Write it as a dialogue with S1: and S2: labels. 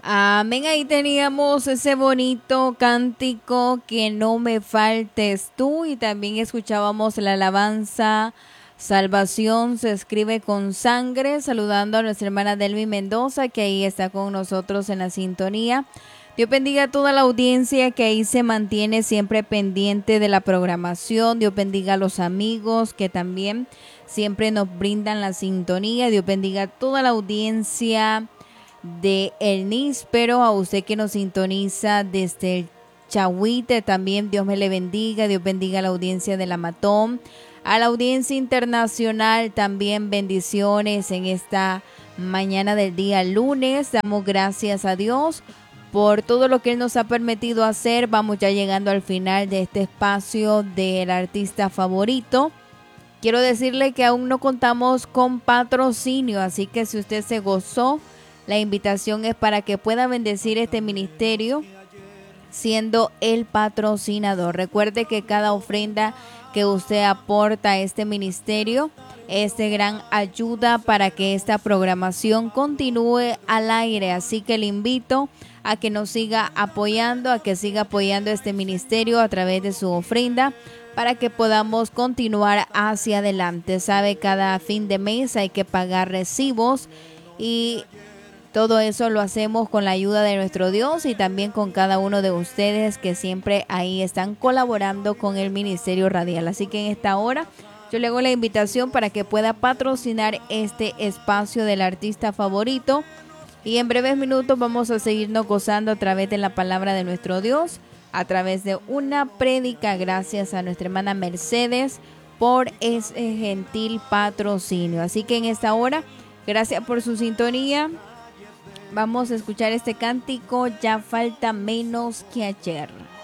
S1: Amén, ahí teníamos ese bonito cántico, que no me faltes tú, y también escuchábamos la alabanza Salvación se escribe con sangre, saludando a nuestra hermana Delmi Mendoza, que ahí está con nosotros en la sintonía. Dios bendiga a toda la audiencia que ahí se mantiene siempre pendiente de la programación. Dios bendiga a los amigos que también siempre nos brindan la sintonía. Dios bendiga a toda la audiencia de El Níspero, a usted que nos sintoniza desde el Chahuite también. Dios me le bendiga. Dios bendiga a la audiencia de La Matón, a la audiencia internacional también. Bendiciones en esta mañana del día lunes. Damos gracias a Dios por todo lo que Él nos ha permitido hacer. Vamos ya llegando al final de este espacio del artista favorito. Quiero decirle que aún no contamos con patrocinio, así que si usted se gozó, la invitación es para que pueda bendecir este ministerio siendo el patrocinador. Recuerde que cada ofrenda que usted aporta a este ministerio es de gran ayuda para que esta programación continúe al aire. Así que le invito a que nos siga apoyando, a que siga apoyando este ministerio a través de su ofrenda, para que podamos continuar hacia adelante. Sabe, cada fin de mes hay que pagar recibos, y todo eso lo hacemos con la ayuda de nuestro Dios y también con cada uno de ustedes que siempre ahí están colaborando con el Ministerio Radial. Así que en esta hora yo le hago la invitación para que pueda patrocinar este espacio del artista favorito. Y en breves minutos vamos a seguirnos gozando a través de la palabra de nuestro Dios, a través de una prédica. Gracias a nuestra hermana Mercedes por ese gentil patrocinio. Así que en esta hora, gracias por su sintonía. Vamos a escuchar este cántico, Ya falta menos que ayer.